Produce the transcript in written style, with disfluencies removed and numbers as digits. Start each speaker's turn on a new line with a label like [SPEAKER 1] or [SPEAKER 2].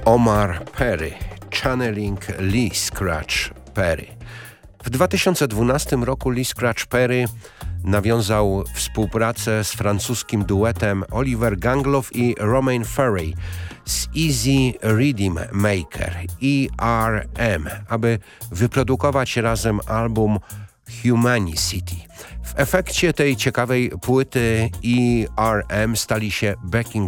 [SPEAKER 1] Omar Perry, channeling Lee Scratch Perry. W 2012 roku Lee Scratch Perry nawiązał współpracę z francuskim duetem Oliver Gangloff i Romain Furey z Easy Rhythm Maker ERM, aby wyprodukować razem album Humanicity. W efekcie tej ciekawej płyty ERM stali się backing